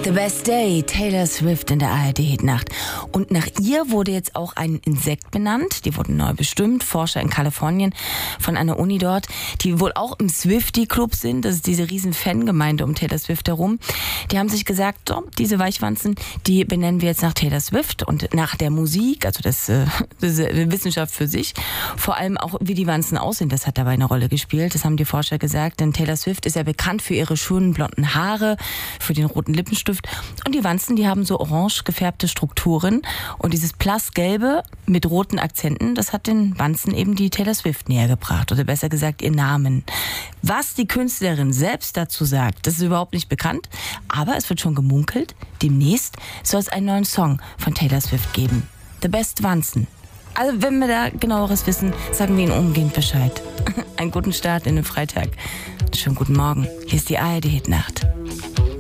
The Best Day, Taylor Swift in der ARD-Hitnacht. Und nach ihr wurde jetzt auch ein Insekt benannt. Die wurden neu bestimmt. Forscher in Kalifornien von einer Uni dort, die wohl auch im Swiftie-Club sind. Das ist diese riesen Fangemeinde um Taylor Swift herum. Die haben sich gesagt, so, diese Weichwanzen, die benennen wir jetzt nach Taylor Swift und nach der Musik, also das ist eine Wissenschaft für sich. Vor allem auch, wie die Wanzen aussehen, das hat dabei eine Rolle gespielt. Das haben die Forscher gesagt, denn Taylor Swift ist ja bekannt für ihre schönen blonden Haare, für den roten Lippenstift. Und die Wanzen, die haben so orange gefärbte Strukturen. Und dieses Blassgelbe mit roten Akzenten, das hat den Wanzen eben die Taylor Swift näher gebracht. Oder besser gesagt, ihr Namen. Was die Künstlerin selbst dazu sagt, das ist überhaupt nicht bekannt. Aber es wird schon gemunkelt, demnächst soll es einen neuen Song von Taylor Swift geben. The Best Wanzen. Also wenn wir da genaueres wissen, sagen wir Ihnen umgehend Bescheid. Einen guten Start in den Freitag. Schönen guten Morgen. Hier ist die ARD-Hitnacht.